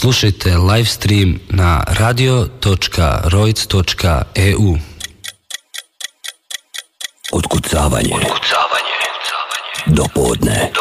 Slušajte live stream na radio.rojc.eu. Otkucavanje. Do podne.